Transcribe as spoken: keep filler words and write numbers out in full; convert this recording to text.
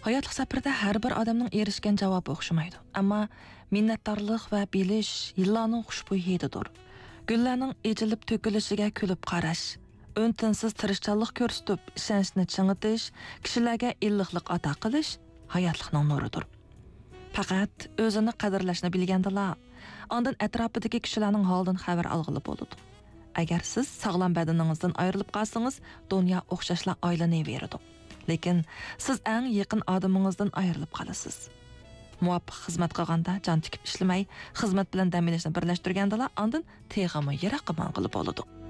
Hayotlik safarda har bir odamning erishgan javobi o'xshamaydi. Ammo minnatdorlik va bilish yillarning xushbo'y hididir. Gullarning ejilib to'kilishiga kulib qarash, o'ntinsiz tirishchanlik ko'rsatib, ishonchni chingitish, kishilarga illiqlik ato qilish hayotlikning nuridir. Faqat o'zini qadrlashni bilgandilar, ondan atrofidagi kishilarning holidan xabar olg'ili bo'ladi. Agar siz sog'lom badaningizdan ayrilib qolsangiz, dunyo o'xshashla aylanaveradi. Lekin siz eng yaqin odamingizdan ayrilib qolasiz. Muvaffaq xizmat qilganda jon tikib ishlamay, xizmat bilan dam olishni birlashtirgandilar, ondan teg'ami yiroqqa mang'ilib bo'ladi.